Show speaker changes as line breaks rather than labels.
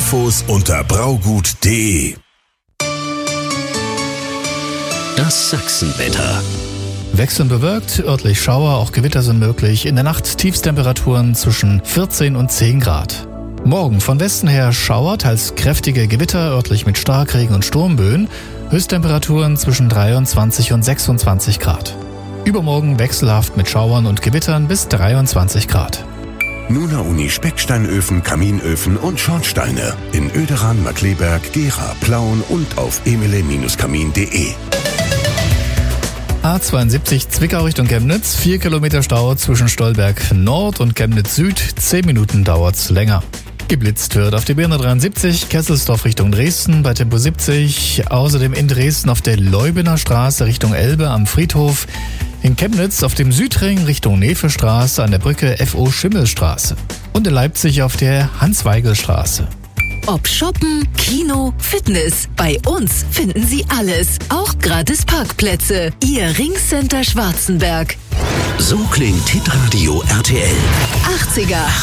Infos unter braugut.de.
Das Sachsenwetter.
Wechselnd bewölkt, örtlich Schauer, auch Gewitter sind möglich. In der Nacht Tiefstemperaturen zwischen 14 und 10 Grad. Morgen von Westen her Schauer, teils kräftige Gewitter, örtlich mit Starkregen und Sturmböen. Höchsttemperaturen zwischen 23 und 26 Grad. Übermorgen wechselhaft mit Schauern und Gewittern bis 23 Grad.
Nuna Uni Specksteinöfen, Kaminöfen und Schornsteine in Oederan, Markleberg, Gera, Plauen und auf emile-kamin.de.
A72 Zwickau Richtung Chemnitz, 4 Kilometer Stau zwischen Stolberg Nord und Chemnitz Süd, 10 Minuten dauert's länger. Geblitzt wird auf der B173 Kesselsdorf Richtung Dresden bei Tempo 70, außerdem in Dresden auf der Leubener Straße Richtung Elbe am Friedhof, in Chemnitz auf dem Südring Richtung Nevestraße an der Brücke FO Schimmelstraße und in Leipzig auf der Hans-Weigel-Straße.
Ob Shoppen, Kino, Fitness, bei uns finden Sie alles, auch gratis Parkplätze. Ihr Ringcenter Schwarzenberg.
So klingt Hitradio RTL.
80er.